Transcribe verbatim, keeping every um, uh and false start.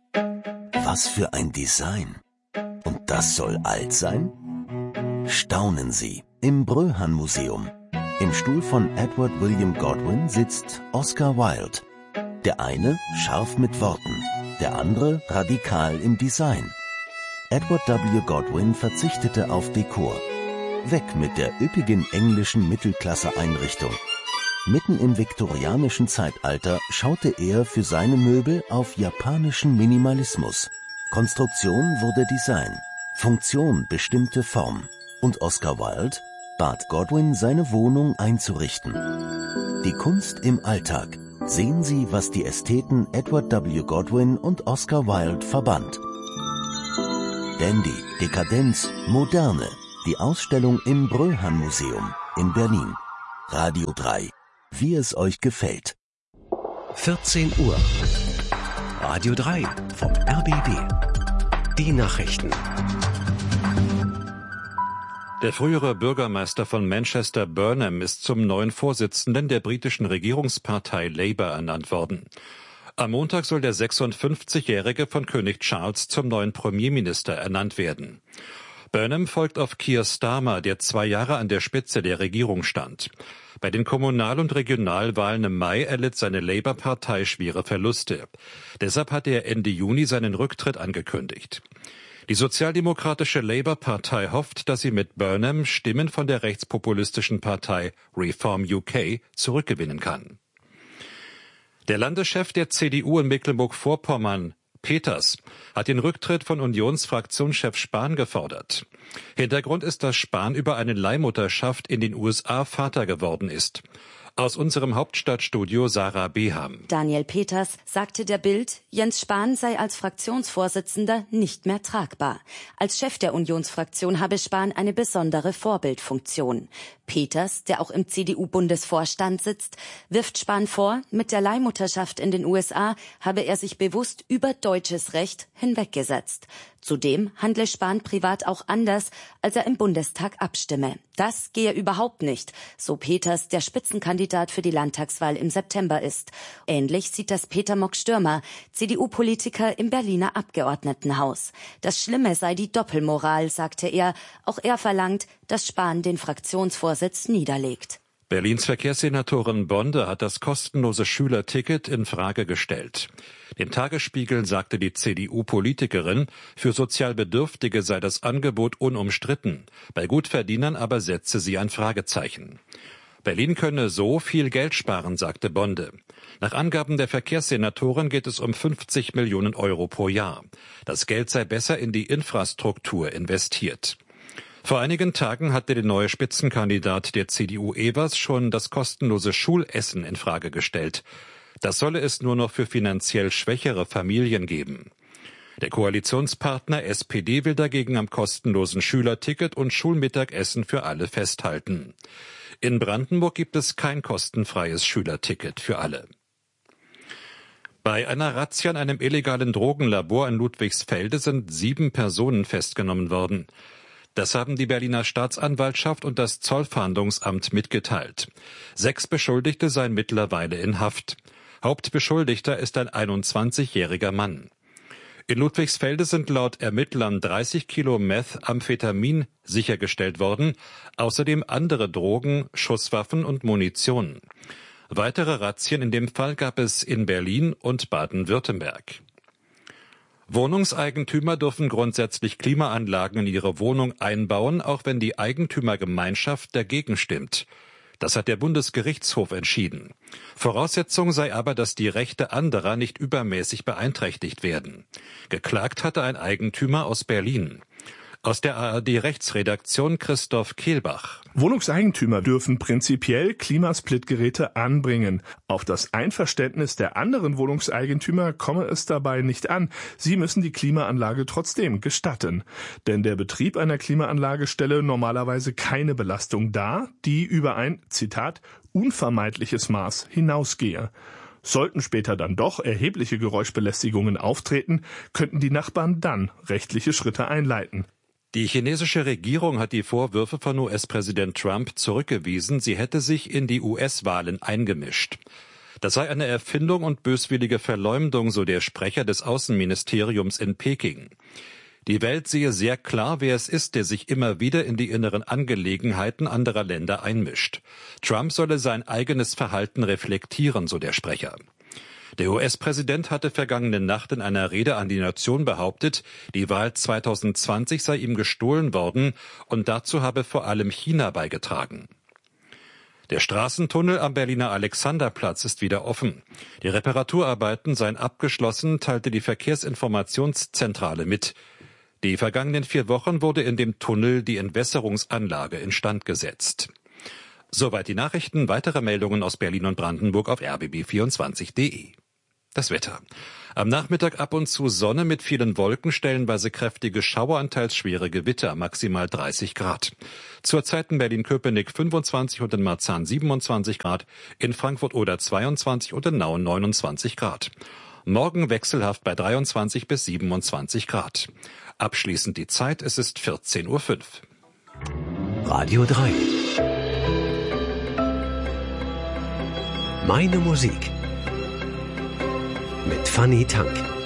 Was für ein Design. Und das soll alt sein? Staunen Sie im Bröhan-Museum. Im Stuhl von Edward William Godwin sitzt Oscar Wilde. Der eine scharf mit Worten, der andere radikal im Design. Edward W. Godwin verzichtete auf Dekor. Weg mit der üppigen englischen Mittelklasse-Einrichtung. Mitten im viktorianischen Zeitalter schaute er für seine Möbel auf japanischen Minimalismus. Konstruktion wurde Design, Funktion bestimmte Form. Und Oscar Wilde bat Godwin, seine Wohnung einzurichten. Die Kunst im Alltag. Sehen Sie, was die Ästheten Edward W. Godwin und Oscar Wilde verband. Dandy, Dekadenz, Moderne. Die Ausstellung im Bröhan-Museum in Berlin. Radio drei. Wie es euch gefällt. vierzehn Uhr. Radio drei vom R B B. Die Nachrichten. Der frühere Bürgermeister von Manchester, Burnham, ist zum neuen Vorsitzenden der britischen Regierungspartei Labour ernannt worden. Am Montag soll der sechsundfünfzigjährige von König Charles zum neuen Premierminister ernannt werden. Burnham folgt auf Keir Starmer, der zwei Jahre an der Spitze der Regierung stand. Bei den Kommunal- und Regionalwahlen im Mai erlitt seine Labour-Partei schwere Verluste. Deshalb hat er Ende Juni seinen Rücktritt angekündigt. Die sozialdemokratische Labour-Partei hofft, dass sie mit Burnham Stimmen von der rechtspopulistischen Partei Reform U K zurückgewinnen kann. Der Landeschef der C D U in Mecklenburg-Vorpommern, Peters, hat den Rücktritt von Unionsfraktionschef Spahn gefordert. Hintergrund ist, dass Spahn über eine Leihmutterschaft in den U S A Vater geworden ist. Aus unserem Hauptstadtstudio Sarah Beham. Daniel Peters sagte der Bild, Jens Spahn sei als Fraktionsvorsitzender nicht mehr tragbar. Als Chef der Unionsfraktion habe Spahn eine besondere Vorbildfunktion. Peters, der auch im C D U-Bundesvorstand sitzt, wirft Spahn vor, mit der Leihmutterschaft in den U S A habe er sich bewusst über deutsches Recht hinweggesetzt. Zudem handle Spahn privat auch anders, als er im Bundestag abstimme. Das gehe überhaupt nicht, so Peters, der Spitzenkandidat für die Landtagswahl im September ist. Ähnlich sieht das Peter Mock-Stürmer, C D U-Politiker im Berliner Abgeordnetenhaus. Das Schlimme sei die Doppelmoral, sagte er. Auch er verlangt, dass Spahn den Fraktionsvorsitz niederlegt. Berlins Verkehrssenatorin Bonde hat das kostenlose Schülerticket in Frage gestellt. Dem Tagesspiegel sagte die C D U-Politikerin, für sozial Bedürftige sei das Angebot unumstritten, bei Gutverdienern aber setze sie ein Fragezeichen. Berlin könne so viel Geld sparen, sagte Bonde. Nach Angaben der Verkehrssenatorin geht es um fünfzig Millionen Euro pro Jahr. Das Geld sei besser in die Infrastruktur investiert. Vor einigen Tagen hatte der neue Spitzenkandidat der C D U Evers schon das kostenlose Schulessen in Frage gestellt. Das solle es nur noch für finanziell schwächere Familien geben. Der Koalitionspartner S P D will dagegen am kostenlosen Schülerticket und Schulmittagessen für alle festhalten. In Brandenburg gibt es kein kostenfreies Schülerticket für alle. Bei einer Razzia in einem illegalen Drogenlabor in Ludwigsfelde sind sieben Personen festgenommen worden. Das haben die Berliner Staatsanwaltschaft und das Zollfahndungsamt mitgeteilt. Sechs Beschuldigte seien mittlerweile in Haft. Hauptbeschuldigter ist ein einundzwanzigjähriger Mann. In Ludwigsfelde sind laut Ermittlern dreißig Kilo Methamphetamin sichergestellt worden, außerdem andere Drogen, Schusswaffen und Munition. Weitere Razzien in dem Fall gab es in Berlin und Baden-Württemberg. Wohnungseigentümer dürfen grundsätzlich Klimaanlagen in ihre Wohnung einbauen, auch wenn die Eigentümergemeinschaft dagegen stimmt. Das hat der Bundesgerichtshof entschieden. Voraussetzung sei aber, dass die Rechte anderer nicht übermäßig beeinträchtigt werden. Geklagt hatte ein Eigentümer aus Berlin. Aus der A R D-Rechtsredaktion Christoph Kehlbach. Wohnungseigentümer dürfen prinzipiell Klimasplitgeräte anbringen. Auf das Einverständnis der anderen Wohnungseigentümer komme es dabei nicht an. Sie müssen die Klimaanlage trotzdem gestatten. Denn der Betrieb einer Klimaanlage stelle normalerweise keine Belastung dar, die über ein, Zitat, unvermeidliches Maß hinausgehe. Sollten später dann doch erhebliche Geräuschbelästigungen auftreten, könnten die Nachbarn dann rechtliche Schritte einleiten. Die chinesische Regierung hat die Vorwürfe von U S-Präsident Trump zurückgewiesen, sie hätte sich in die U S-Wahlen eingemischt. Das sei eine Erfindung und böswillige Verleumdung, so der Sprecher des Außenministeriums in Peking. Die Welt sehe sehr klar, wer es ist, der sich immer wieder in die inneren Angelegenheiten anderer Länder einmischt. Trump solle sein eigenes Verhalten reflektieren, so der Sprecher. Der U S-Präsident hatte vergangene Nacht in einer Rede an die Nation behauptet, die Wahl zwanzig zwanzig sei ihm gestohlen worden und dazu habe vor allem China beigetragen. Der Straßentunnel am Berliner Alexanderplatz ist wieder offen. Die Reparaturarbeiten seien abgeschlossen, teilte die Verkehrsinformationszentrale mit. Die vergangenen vier Wochen wurde in dem Tunnel die Entwässerungsanlage instand gesetzt. Soweit die Nachrichten. Weitere Meldungen aus Berlin und Brandenburg auf r b b vierundzwanzig punkt de. Das Wetter. Am Nachmittag ab und zu Sonne mit vielen Wolken, stellenweise kräftige Schauer, teils schwere Gewitter, maximal dreißig Grad. Zurzeit in Berlin-Köpenick fünfundzwanzig und in Marzahn siebenundzwanzig Grad, in Frankfurt oder zweiundzwanzig und in Nauen neunundzwanzig Grad. Morgen wechselhaft bei dreiundzwanzig bis siebenundzwanzig Grad. Abschließend die Zeit, es ist vierzehn Uhr fünf. Radio drei. Meine Musik. Mit Fanny Tank.